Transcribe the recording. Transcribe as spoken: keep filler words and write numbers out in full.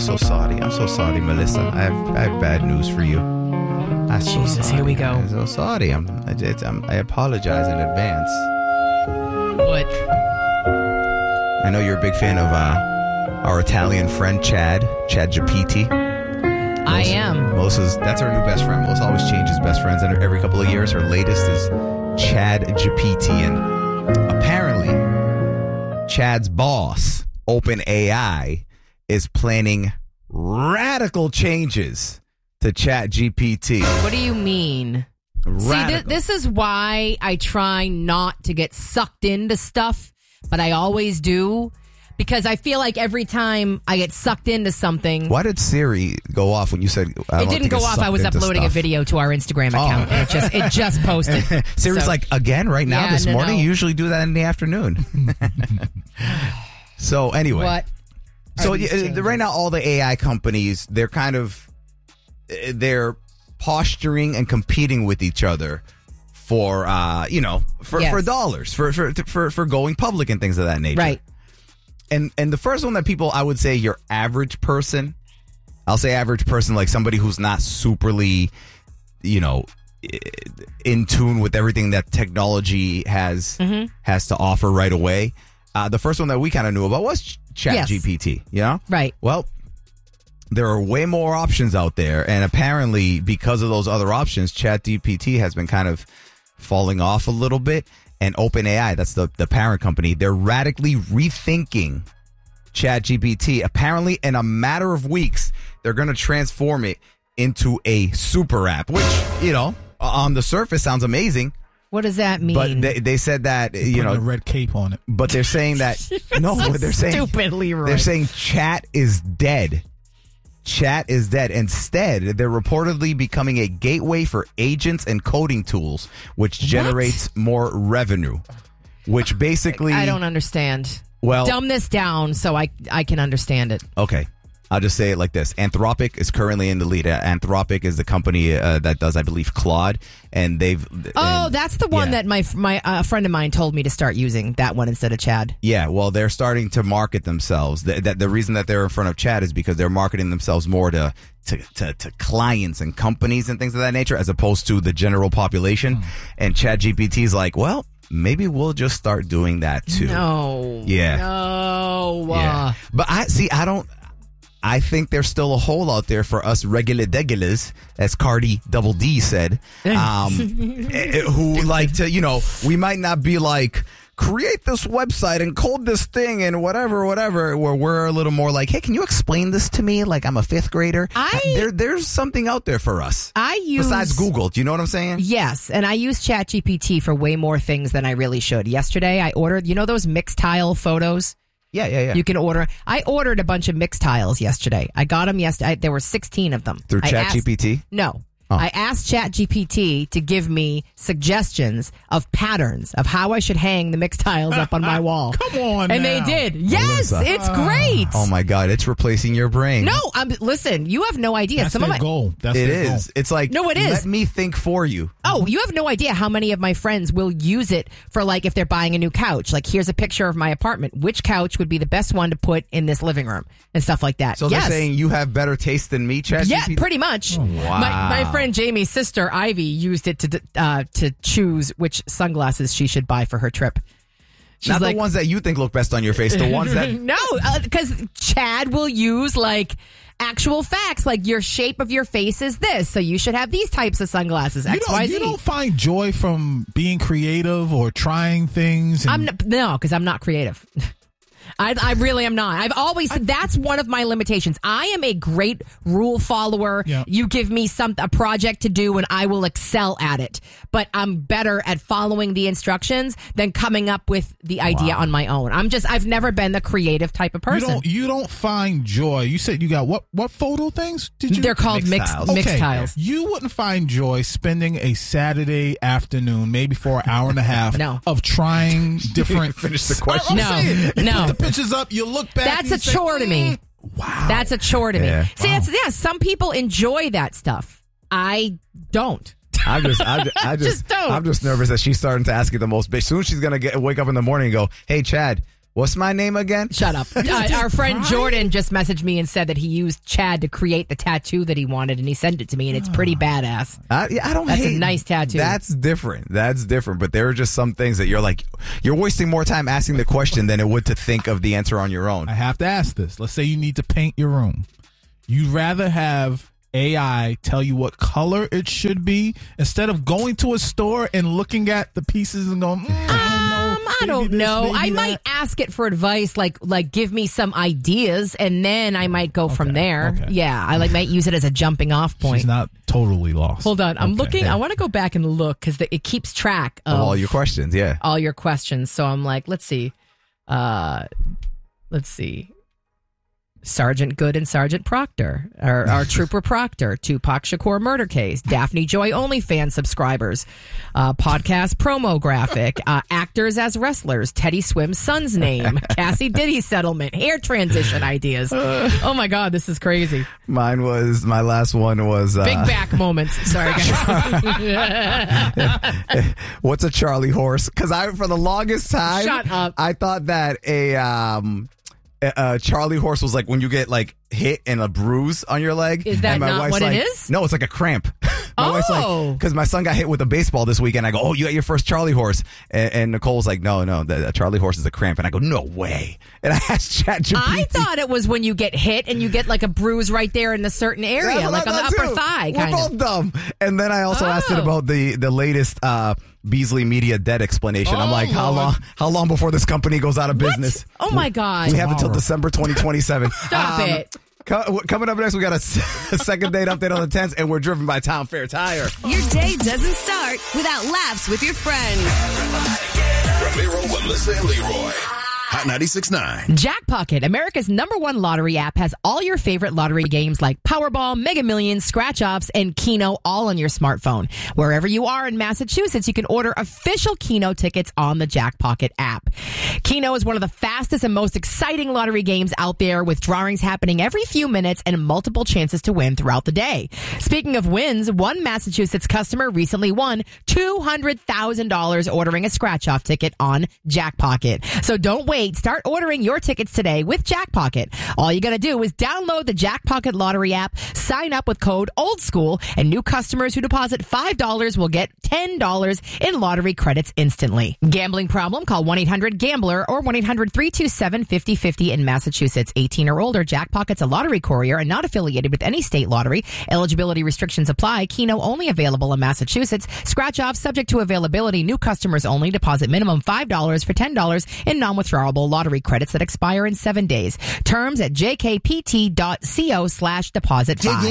so sorry. I'm so sorry, Melissa. I have, I have bad news for you. I'm so Jesus, sorry. here we go. I'm so sorry. I'm, I, it's, I'm, I apologize in advance. What? I know you're a big fan of uh, our Italian friend, Chad, Chad Gipiti. I am. Melissa's, that's our new best friend. Melissa always changes best friends every couple of years. Her latest is Chad Gipiti. And apparently, Chad's boss, OpenAI, is planning radical changes to Chat G P T. What do you mean? Radical. See, th- this is why I try not to get sucked into stuff, but I always do. Because I feel like every time I get sucked into something... Why did Siri go off when you said... I it don't didn't go off. I was uploading stuff. a video to our Instagram account, oh. and it just it just posted. Siri's so, like, again, right now, yeah, this no, morning? no. You usually do that in the afternoon. So, anyway. What? So, yeah, right now, all the A I companies, they're kind of... They're posturing and competing with each other for, uh, you know, for, yes. for dollars, for, for, for, for going public and things of that nature. Right. And and the first one that people, I would say your average person, I'll say average person, like somebody who's not superly, you know, in tune with everything that technology has mm-hmm. has to offer right away. Uh, the first one that we kind of knew about was Chat yes. G P T, you know? Right. Well, there are way more options out there. And apparently, because of those other options, Chat G P T has been kind of falling off a little bit. And OpenAI, that's the, the parent company, they're radically rethinking Chat G P T. Apparently, in a matter of weeks, they're going to transform it into a super app, which, you know, on the surface sounds amazing. What does that mean? But they, they said that, They're you know, a red cape on it. But they're saying that, no, so but they're saying, stupidly right. they're saying chat is dead. Chat is dead. Instead, they're reportedly becoming a gateway for agents and coding tools, which generates what? more revenue. Which basically... I don't understand. Well, dumb this down so I I can understand it. Okay. I'll just say it like this. Anthropic is currently in the lead. Anthropic is the company uh, that does, I believe, Claude. And they've... Oh, and, that's the one yeah. that my my uh, friend of mine told me to start using, that one instead of Chad. Yeah, well, they're starting to market themselves. The, the, the reason that they're in front of Chad is because they're marketing themselves more to, to, to, to clients and companies and things of that nature as opposed to the general population. Mm. And Chat G P T is like, well... Maybe we'll just start doing that too. No. Yeah. No. Yeah. But I see, I don't, I think there's still a hole out there for us regular degulars, as Cardi Double D said, um, who like to, you know, we might not be like, create this website and code this thing and whatever, whatever, where we're a little more like, hey, can you explain this to me? Like I'm a fifth grader. I, there, there's something out there for us. I use... Besides Google. Do you know what I'm saying? Yes. And I use Chat G P T for way more things than I really should. Yesterday, I ordered, you know those mixed tile photos? Yeah, yeah, yeah. You can order. I ordered a bunch of mixed tiles yesterday. I got them yesterday. There were sixteen of them. Through Chat G P T? No. Oh. I asked Chat G P T to give me suggestions of patterns of how I should hang the mixed tiles up on my wall. Come on, and now. they did. Yes, Melissa. it's great. Oh my God, it's replacing your brain. No, I'm. Listen, you have no idea. That's Some their of my goal. That's it their is. Goal. It's like no, it is. Let me think for you. Oh, you have no idea how many of my friends will use it for like if they're buying a new couch. Like, here's a picture of my apartment. Which couch would be the best one to put in this living room and stuff like that? So yes. they're saying you have better taste than me, Chat Yeah, G P T? pretty much. Oh, wow. My, my friend Jamie's sister Ivy used it to uh, to choose which sunglasses she should buy for her trip. She's Not like, the ones that you think look best on your face. The ones that no, because uh, Chad will use like actual facts, like your shape of your face is this, so you should have these types of sunglasses. You X, don't, Y, you Z. don't find joy from being creative or trying things. And I'm n- no, because I'm not creative. I, I really am not. I've always I, that's one of my limitations. I am a great rule follower. Yeah. You give me some a project to do and I will excel at it. But I'm better at following the instructions than coming up with the idea Wow. on my own. I'm just I've never been the creative type of person. You don't, you don't find joy. You said you got what what photo things? Did you? They're called Mixed mixed tiles. mixed Okay. tiles. You wouldn't find joy spending a Saturday afternoon, maybe for an hour and a half, No. of trying different. Finish the question. I'm saying, No, you no. Put the pictures up. You look back. That's and a you say, chore to me. Wow. That's a chore to me. Yeah. See, Wow. it's, yeah, some people enjoy that stuff. I don't. I'm just, I, I just, Just don't. I'm just nervous that she's starting to ask you the most. As soon as she's gonna get wake up in the morning and go, "Hey, Chad, What's my name again? Shut up. Uh, our friend Jordan just messaged me and said that he used Chad to create the tattoo that he wanted, and he sent it to me, and it's pretty badass. I, yeah, I don't That's hate a nice tattoo. That's different. That's different. But there are just some things that you're like, you're wasting more time asking the question than it would to think of the answer on your own. I have to ask this. Let's say you need to paint your room. You'd rather have A I tell you what color it should be instead of going to a store and looking at the pieces and going, mm, I don't know. Um, I don't this, know. I that. might ask it for advice, like like give me some ideas, and then I might go from Okay, there. okay. Yeah, I like might use it as a jumping off point. She's not totally lost. Hold on, I'm Okay. looking. I want to go back and look because it keeps track of, Of all your questions, yeah. all your questions. So I'm like, let's see, uh, let's see. Sergeant Good and Sergeant Proctor, or, or Trooper Proctor, Tupac Shakur murder case, Daphne Joy OnlyFans subscribers, uh, podcast promo graphic, uh, actors as wrestlers, Teddy Swim's son's name, Cassie Diddy settlement, hair transition ideas. Oh my God, this is crazy. Mine was, my last one was... Uh, Big back moments. Sorry, guys. What's a Charlie horse? Because I, for the longest time, Shut up. I thought that a... Um, Uh, Charlie horse was like when you get like hit and a bruise on your leg. Is that and my not wife's what it like, is? No, it's like a cramp. My wife's Oh. like, because my son got hit with a baseball this weekend. I go, oh, you got your first Charlie horse. And, and Nicole's like, no, no, the, the Charlie horse is a cramp. And I go, no way. And I asked ChatGPT. I thought it was when you get hit and you get like a bruise right there in a certain area, That's what like I on the thought, upper too. thigh, We're kind of. both dumb. And then I also asked it Oh. about the the latest uh, Beasley Media debt explanation. I'm Oh, like, how Lord. long? How long before this company goes out of What? business? Oh my God. We have until Tomorrow. December twenty twenty-seven. Stop it. Co- coming up next, we got a, s- a second date update on the tens, and we're driven by Town Fair Tire. Your day doesn't start without laughs with your friends. Ramiro, Melissa, and Leroy. Hot ninety-six point nine. Jackpocket, America's number one lottery app, has all your favorite lottery games like Powerball, Mega Millions, Scratch-Offs, and Keno all on your smartphone. Wherever you are in Massachusetts, you can order official Keno tickets on the Jackpocket app. Keno is one of the fastest and most exciting lottery games out there, with drawings happening every few minutes and multiple chances to win throughout the day. Speaking of wins, one Massachusetts customer recently won two hundred thousand dollars ordering a Scratch-Off ticket on Jackpocket. So don't wait. Start ordering your tickets today with Jackpocket. All you got to do is download the Jackpocket Lottery app, sign up with code OLDSCHOOL, and new customers who deposit five dollars will get ten dollars in lottery credits instantly. Gambling problem? Call one eight hundred gambler or one eight hundred three two seven five zero five zero in Massachusetts. eighteen or older. Jackpocket's a lottery courier and not affiliated with any state lottery. Eligibility restrictions apply. Keno only available in Massachusetts. Scratch off subject to availability. New customers only. Deposit minimum five dollars for ten dollars in non-withdrawable lottery credits that expire in seven days. Terms at jkpt.co slash deposit five.